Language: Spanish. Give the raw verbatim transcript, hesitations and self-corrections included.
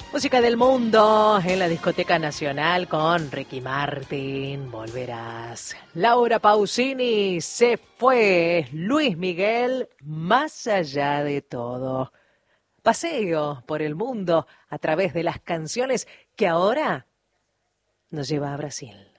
Música del mundo en la Discoteca Nacional con Ricky Martin, Volverás. Laura Pausini, Se fue. Luis Miguel, Más allá de todo. Paseo por el mundo a través de las canciones que ahora nos lleva a Brasil.